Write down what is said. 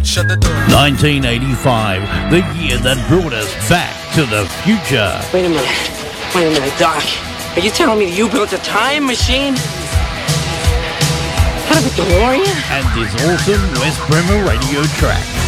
Shut the door. 1985, the year that brought us back to the future. Wait a minute, Doc. Are you telling me that you built a time machine? Out of a DeLorean? And this awesome West Bremer radio track.